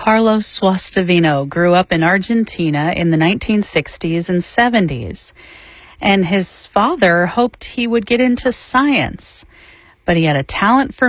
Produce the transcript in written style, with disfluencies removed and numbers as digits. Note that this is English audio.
Carlos Suastavino grew up in Argentina in the 1960s and 70s, and his father hoped he would get into science, but he had a talent for